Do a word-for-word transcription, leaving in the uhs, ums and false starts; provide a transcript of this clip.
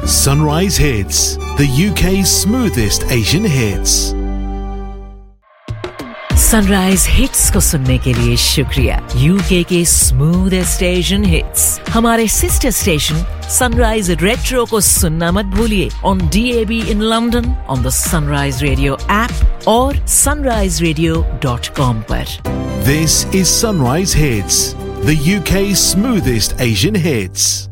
Sunrise Hits, the U K's smoothest Asian hits. Sunrise hits को सुनने के लिए शुक्रिया। यूके के स्मूथेस्ट एशियन हिट्स हमारे सिस्टर स्टेशन सनराइज रेट्रो को सुनना मत भूलिए on D A B in London, on the Sunrise Radio app और sunrise radio dot com पर। This is Sunrise Hits, the U K's smoothest Asian hits.